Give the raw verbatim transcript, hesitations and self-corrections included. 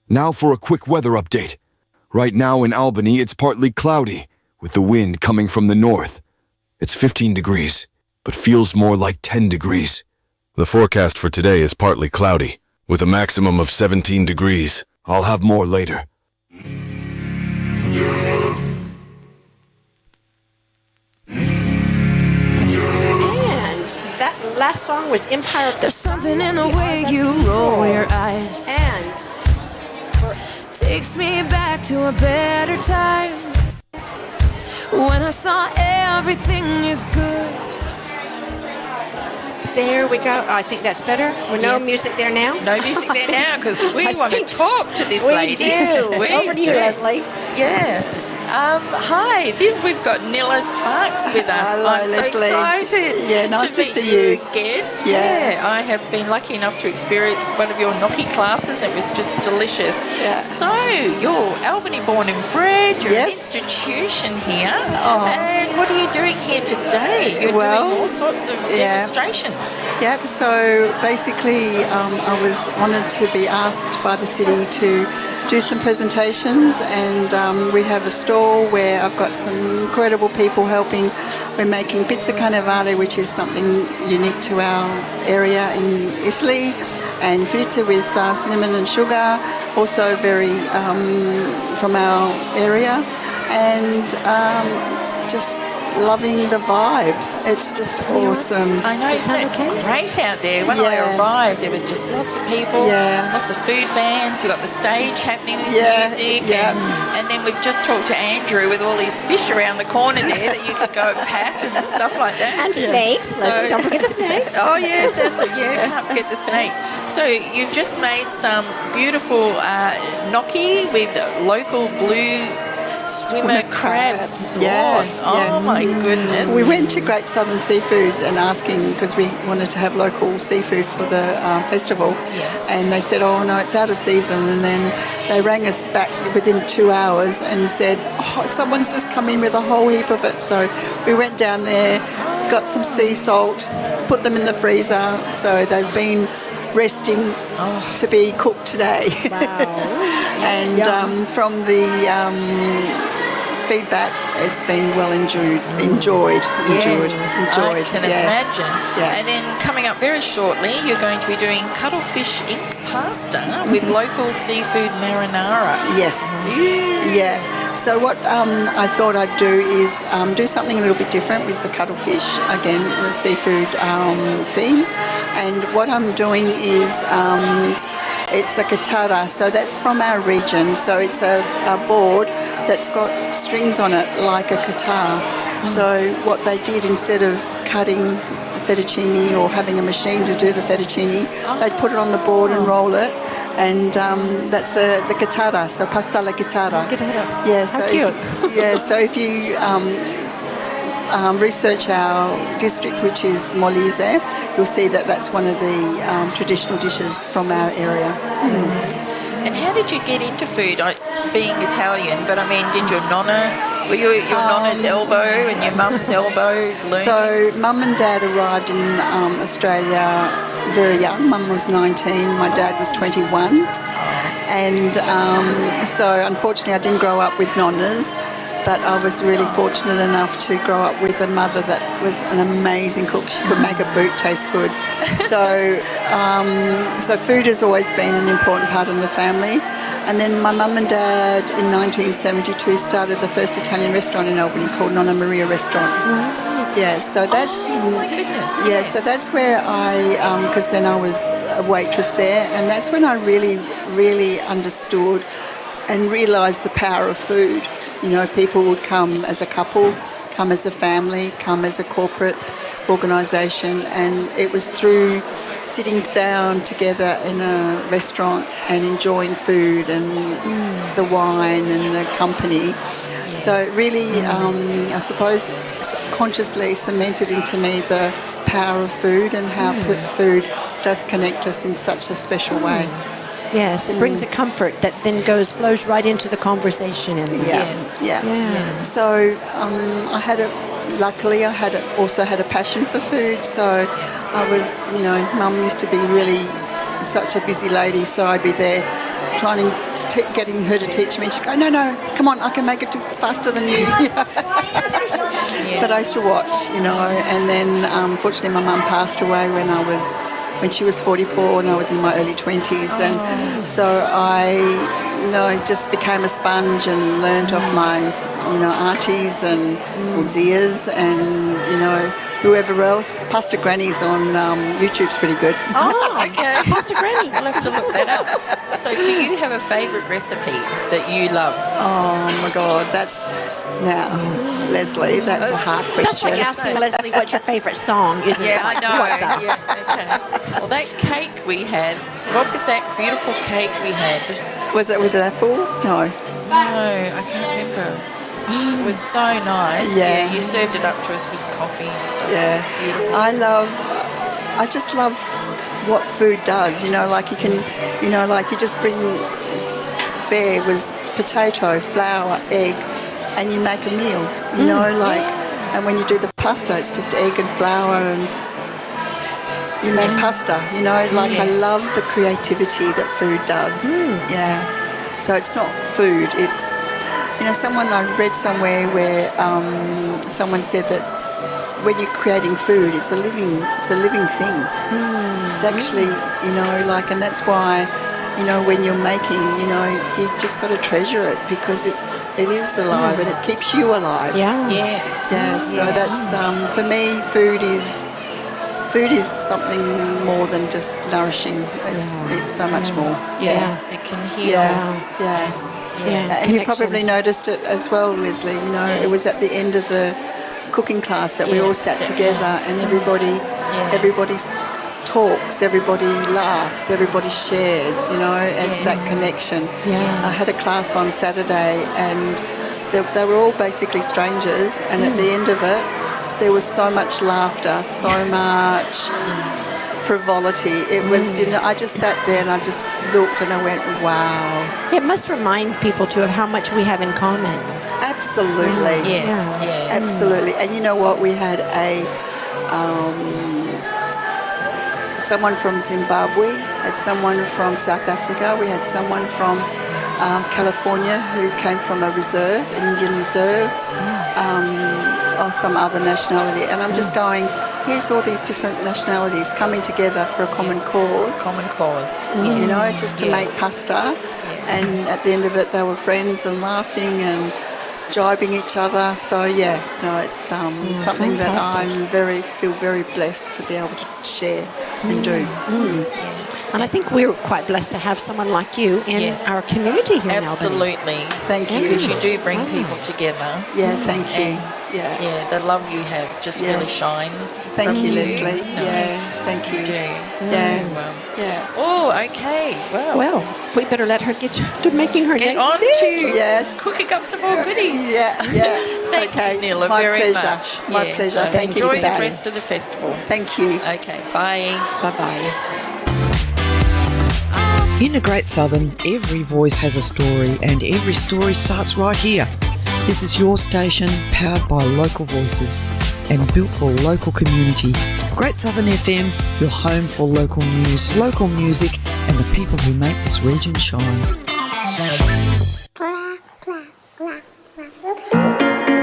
Now for a quick weather update. Right now in Albany, it's partly cloudy, with the wind coming from the north. It's fifteen degrees, but feels more like ten degrees. The forecast for today is partly cloudy, with a maximum of seventeen degrees. I'll have more later. That last song was Empire of the There's something in the way you roll your eyes. And takes me back to a better time when I saw everything is good. There we go. I think that's better. Well, no Yes. music there now. No music there now because we I want to think talk to this we lady. do. We Over to you, do. Leslie. Yeah. Um, hi, then we've got Nilla Sparks with us. Hello, I'm so Leslie. excited. Yeah, nice to meet see you. again. Yeah. yeah, I have been lucky enough to experience one of your gnocchi classes. It was just delicious. Yeah. So, you're Albany born and bred. You're Yes. an institution here. Oh. And what are you doing here today? You're Well, doing all sorts of yeah. demonstrations. Yeah, so basically um, I was honoured to be asked by the city to do some presentations, and um, we have a stall where I've got some incredible people helping. We're making pizza carnevale, which is something unique to our area in Italy, and fritta with uh, cinnamon and sugar, also very um, from our area, and um, just loving the vibe. It's just awesome. I know, isn't it great out there? When I Yeah. arrived, there was just lots of people, Yeah. lots of food vans. We've got the stage happening with Yeah, music. yeah. And, and then we've just talked to Andrew with all these fish around the corner there that you could go and pat and stuff like that. And snakes. Leslie, don't forget the snakes. Oh, yes, and the, yeah, can't forget the snake. So you've just made some beautiful uh, gnocchi with local blue swimmer crab sauce. Yeah, Oh, yeah. my goodness. We went to Great Southern Seafoods and asking, because we wanted to have local seafood for the uh, festival, Yeah. and they said, oh no, it's out of season, and then they rang us back within two hours and said, oh, someone's just come in with a whole heap of it. So we went down there, got some sea salt, put them in the freezer, so they've been resting Oh. to be cooked today. Wow. And um, from the um, feedback, it's been well enjoyed, enjoyed, enjoyed, Yes, enjoyed. I can yeah. imagine. Yeah. And then coming up very shortly, you're going to be doing cuttlefish ink pasta with local seafood marinara. Yes. Yeah. So what um, I thought I'd do is um, do something a little bit different with the cuttlefish, again, the seafood um, theme. And what I'm doing is um, it's a katara, so that's from our region. So it's a, a board that's got strings on it like a guitar. Mm. So what they did, instead of cutting fettuccine or having a machine to do the fettuccine, oh. they'd put it on the board and roll it. And um, that's a, the chitarra, so pasta alla chitarra. Chitarra. Yeah, so How cute. If, yeah, so if you um, um, research our district, which is Molise, you'll see that that's one of the um, traditional dishes from our area. Mm. And how did you get into food? I, being Italian, but I mean, did your nonna, were you at your um, nonna's elbow and your mum's elbow learning? So mum and dad arrived in um, Australia very young. Mum was nineteen, my dad was twenty-one. And um, so unfortunately I didn't grow up with nonnas, but I was really fortunate enough to grow up with a mother that was an amazing cook. She could make a boot taste good. So, um, so food has always been an important part of the family. And then my mum and dad in nineteen seventy-two started the first Italian restaurant in Albany called Nonna Maria Restaurant. Mm-hmm. Yeah, so that's oh, my goodness. Yeah, Yes. so that's where I, because um, then I was a waitress there, and that's when I really, really understood and realised the power of food. You know, people would come as a couple, come as a family, come as a corporate organisation, and it was through sitting down together in a restaurant and enjoying food and mm. the wine and the company. Yes. So it really, um, I suppose, consciously cemented into me the power of food and how mm. food does connect us in such a special mm. way. Yes, it brings mm. a comfort that then goes flows right into the conversation. And yeah. Yes. Yeah. yeah. yeah. So um, I had a, luckily I had a, also had a passion for food. So I was, you know, Mum used to be really such a busy lady, so I'd be there trying to t- getting her to teach me. And she'd go, no, no, come on, I can make it do faster than you. Yeah. But I used to watch, you know, and then um, fortunately my mum passed away when I was, when she was forty-four and I was in my early twenties. Oh. And so I, you know, just became a sponge and learned off my, you know, aunties and Woodsias and, you know, whoever else. Pasta Granny's on um, YouTube's pretty good. Oh, okay. Pasta Granny. I'll have to look that up. So do you have a favourite recipe that you love? Oh my God, that's now, Leslie, that's a hard That's question. like asking Leslie what's your favourite song, isn't Yeah, it? I Like, know. what the- Yeah, okay. Well, that cake we had, what was that beautiful cake we had? Was it with an apple? No. No, I can't remember. It was so nice. Yeah. You served it up to us with coffee and stuff. It Yeah. was beautiful. I love, I just love what food does, you know, like you can, you know, like you just bring, there was potato, flour, egg, and you make a meal, you know, like, and when you do the pasta, it's just egg and flour and you make pasta, you know, like Yes. I love the creativity that food does. Yeah. So it's not food, it's, you know, someone, I read somewhere where um, someone said that when you're creating food, it's a living, it's a living thing. It's actually, you know, like, and that's why, you know, when you're making, you know, you just got to treasure it because it's, it is alive and it keeps you alive. Yeah. Yes. Yeah. So that's um, for me, food is, food is something more than just nourishing. It's, it's so much more. Yeah. It can heal. Yeah. Yeah. Yeah. And you probably Connections. noticed it as well, Leslie. You know, it was at the end of the cooking class that we Yeah, all sat definitely. together, and everybody, everybody s- talks, everybody laughs, everybody shares. You know, it's that connection. Yeah. I had a class on Saturday, and they, they were all basically strangers, and at the end of it, there was so much laughter, so much frivolity. It was, you know, I just sat there and I just looked and I went, wow. It must remind people too of how much we have in common. Absolutely. Yes. Yeah. Absolutely. And you know what? We had a um, someone from Zimbabwe, had someone from South Africa, we had someone from um, California who came from a reserve, an Indian reserve, um, or some other nationality. And I'm just going, here's all these different nationalities coming together for a common cause. Common cause. You Yes. know, just to Yeah. make pasta. And at the end of it, they were friends and laughing and jibing each other. So yeah, no, it's um, something that fantastic. I'm very feel very blessed to be able to share and do. Yes. And I think we're quite blessed to have someone like you in Yes. our community here in Albany. Absolutely. Thank you. Because you do bring people together. Yeah, thank you. And, Yeah. Yeah, the love you have just Yeah. really shines. Thank from you, Leslie. No, Yeah, thank you. You do. So, Yeah. well. Yeah. Oh, okay. Well, Well, we better let her get to making her get next on dish. to Yes. cooking up some more goodies. Yeah, yeah. Thank okay. you, Nila, My very pleasure. much. My Yeah, pleasure. so Thank you enjoy for the that. rest of the festival. Thank you. Okay, bye. Bye-bye. In a Great Southern, every voice has a story and every story starts right here. This is your station, powered by local voices and built for local community. Great Southern F M, your home for local news, local music and the people who make this region shine.